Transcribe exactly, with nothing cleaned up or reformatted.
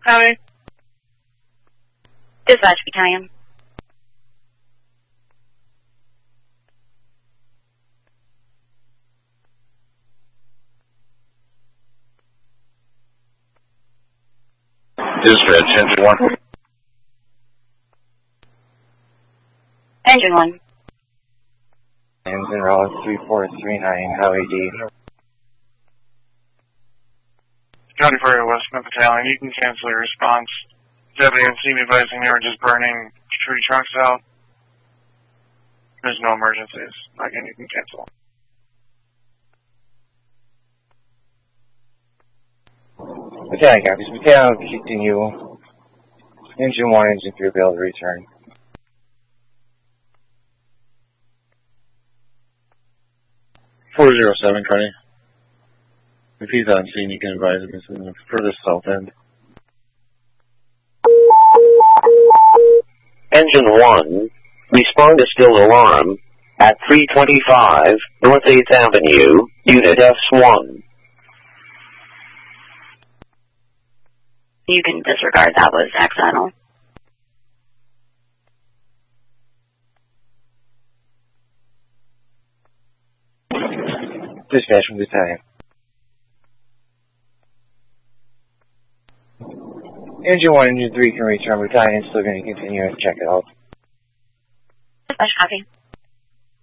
Howdy. Dispatch battalion. Dispatch, engine one. Engine one. Engine route three four three nine, Highway D. County Fire Westman Battalion, you can cancel your response. Deputy and team advising they were just burning tree trunks out. There's no emergencies. Again, you can cancel. Battalion copies. Battalion will continue. Engine one, engine three will be able to return. four zero seven, Connie. If he's on scene, you can advise him it's in the further south end. Engine one, respond to still alarm at three twenty-five North eighth Avenue, Unit S one. You can disregard that was accidental. Dispatch from battalion. Engine one, engine three can return. Battalion is still going to continue and check it out. Dispatch copy.